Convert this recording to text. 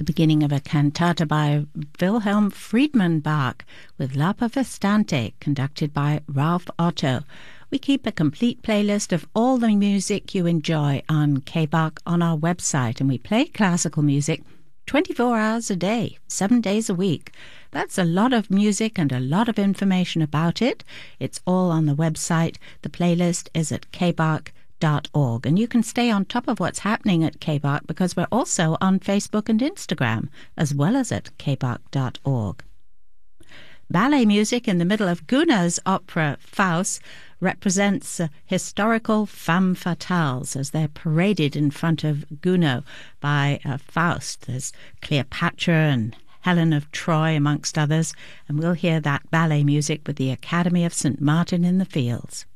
the beginning of a cantata by Wilhelm Friedman Bach with La Provestante, conducted by Ralph Otto. We keep a complete playlist of all the music you enjoy on KBach on our website, and we play classical music 24 hours a day, 7 days a week. That's a lot of music and a lot of information about it. It's all on the website. The playlist is at kbach.org, and you can stay on top of what's happening at KBach because we're also on Facebook and Instagram, as well as at kbach.org. Ballet music in the middle of Gounod's opera Faust represents historical femme fatales as they're paraded in front of Gounod by Faust. There's Cleopatra and Helen of Troy, amongst others, and we'll hear that ballet music with the Academy of St. Martin in the Fields.